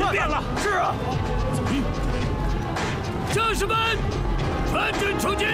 变了！是啊！ 将士们，全军出击！